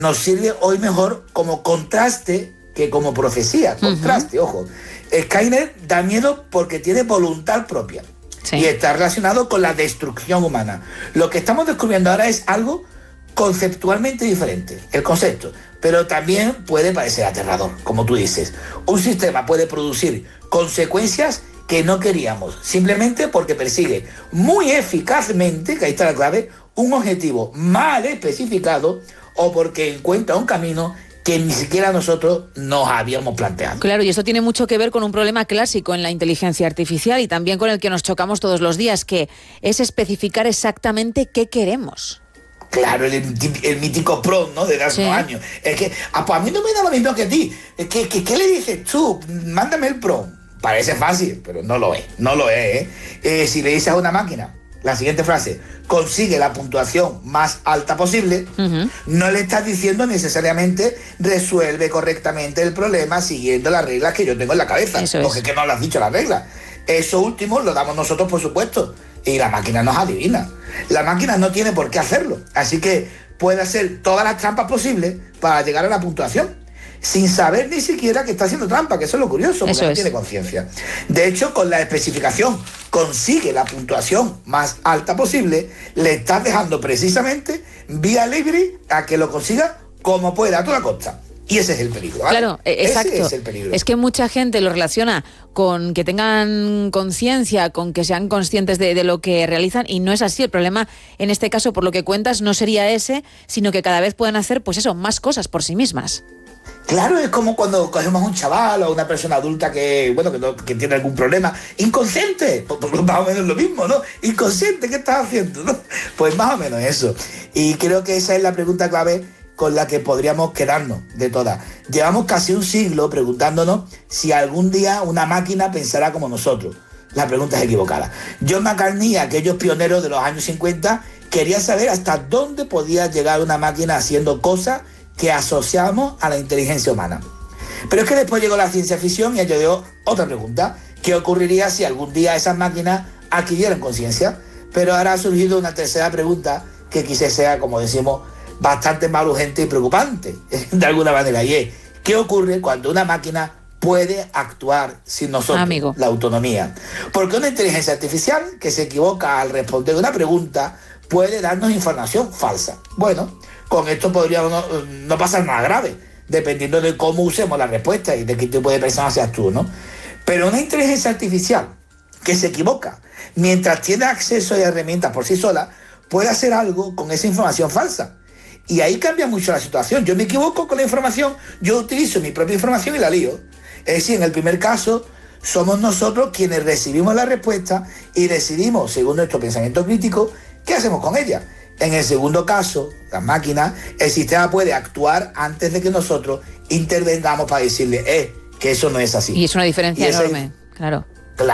nos sirve hoy mejor como contraste que como profecía. Contraste, ojo. Skynet da miedo porque tiene voluntad propia. Sí. Y está relacionado con la destrucción humana. Lo que estamos descubriendo ahora es algo conceptualmente diferente, el concepto, pero también puede parecer aterrador, como tú dices. Un sistema puede producir consecuencias que no queríamos, simplemente porque persigue muy eficazmente, que ahí está la clave, un objetivo mal especificado o porque encuentra un camino que ni siquiera nosotros nos habíamos planteado. Claro, y esto tiene mucho que ver con un problema clásico en la inteligencia artificial y también con el que nos chocamos todos los días, que es especificar exactamente qué queremos. Claro, el mítico prompt, ¿no? De hace unos años. Es que pues a mí no me da lo mismo que a ti. ¿Qué le dices tú? Mándame el prompt. Parece fácil, pero no lo es. No lo es, si le dices a una máquina la siguiente frase, consigue la puntuación más alta posible, no le estás diciendo necesariamente resuelve correctamente el problema siguiendo las reglas que yo tengo en la cabeza. Porque es que no lo has dicho las reglas. Eso último lo damos nosotros, por supuesto. Y la máquina nos adivina. La máquina no tiene por qué hacerlo. Así que puede hacer todas las trampas posibles para llegar a la puntuación, sin saber ni siquiera que está haciendo trampa, que eso es lo curioso, porque no tiene conciencia. De hecho, con la especificación consigue la puntuación más alta posible, le estás dejando precisamente vía libre a que lo consiga como pueda, a toda costa. Y ese es el peligro, ¿vale? Claro, exacto. Ese es el peligro. Es que mucha gente lo relaciona con que tengan conciencia, con que sean conscientes de lo que realizan, y no es así. El problema, en este caso, por lo que cuentas, no sería ese, sino que cada vez pueden hacer, pues eso, más cosas por sí mismas. Claro, es como cuando cogemos a un chaval o a una persona adulta que tiene algún problema, inconsciente, pues más o menos lo mismo, ¿no? Inconsciente, ¿qué estás haciendo? ¿No? Pues más o menos eso. Y creo que esa es la pregunta clave con la que podríamos quedarnos de todas. Llevamos casi un siglo preguntándonos si algún día una máquina pensará como nosotros. La pregunta es equivocada. John McCartney, aquellos pioneros de los años 50, quería saber hasta dónde podía llegar una máquina haciendo cosas que asociamos a la inteligencia humana. Pero es que después llegó la ciencia ficción y añadió otra pregunta. ¿Qué ocurriría si algún día esas máquinas adquirieran conciencia? Pero ahora ha surgido una tercera pregunta que quizás sea, como decimos, bastante más urgente y preocupante, de alguna manera. Y es, ¿qué ocurre cuando una máquina puede actuar sin nosotros? La autonomía. Porque una inteligencia artificial que se equivoca al responder una pregunta puede darnos información falsa. Bueno, con esto podría no pasar nada grave, dependiendo de cómo usemos la respuesta y de qué tipo de persona seas tú, ¿no? Pero una inteligencia artificial que se equivoca, mientras tiene acceso a herramientas por sí sola, puede hacer algo con esa información falsa. Y ahí cambia mucho la situación. Yo me equivoco con la información, yo utilizo mi propia información y la lío. Es decir, en el primer caso, somos nosotros quienes recibimos la respuesta y decidimos, según nuestro pensamiento crítico, qué hacemos con ella. En el segundo caso, las máquinas, el sistema puede actuar antes de que nosotros intervengamos para decirle, que eso no es así. Y es una diferencia enorme, claro.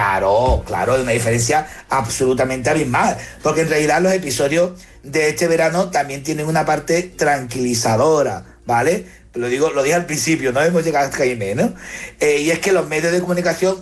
Claro, es una diferencia absolutamente abismal, porque en realidad los episodios de este verano también tienen una parte tranquilizadora, ¿vale? Lo dije al principio, no hemos llegado hasta ahí, ¿no? Y es que los medios de comunicación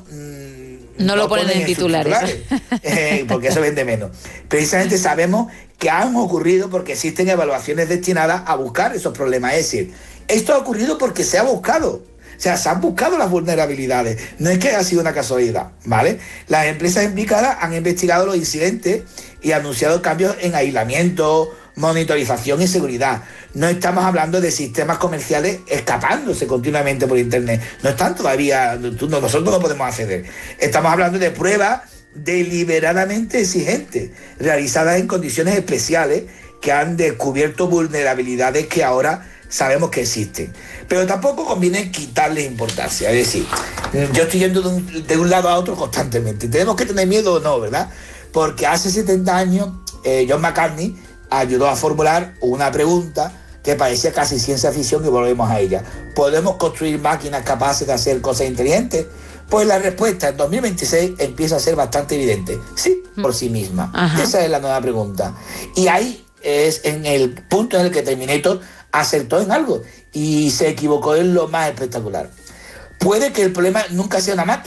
no lo ponen en titulares. Porque eso vende menos. Precisamente sabemos que han ocurrido porque existen evaluaciones destinadas a buscar esos problemas. Es decir, esto ha ocurrido porque se ha buscado. O sea, se han buscado las vulnerabilidades. No es que haya sido una casualidad, ¿vale? Las empresas implicadas han investigado los incidentes y anunciado cambios en aislamiento, monitorización y seguridad. No estamos hablando de sistemas comerciales escapándose continuamente por Internet. No están todavía, nosotros no podemos acceder. Estamos hablando de pruebas deliberadamente exigentes, realizadas en condiciones especiales que han descubierto vulnerabilidades que ahora sabemos que existen. Pero tampoco conviene quitarles importancia. Es decir, yo estoy yendo de un lado a otro constantemente. Tenemos que tener miedo o no, ¿verdad? Porque hace 70 años John McCartney ayudó a formular una pregunta que parecía casi ciencia ficción y volvemos a ella. ¿Podemos construir máquinas capaces de hacer cosas inteligentes? Pues la respuesta en 2026 empieza a ser bastante evidente. Sí, por sí misma. Ajá. Esa es la nueva pregunta. Y ahí es en el punto en el que Terminator acertó en algo y se equivocó en lo más espectacular. Puede que el problema nunca sea una máquina.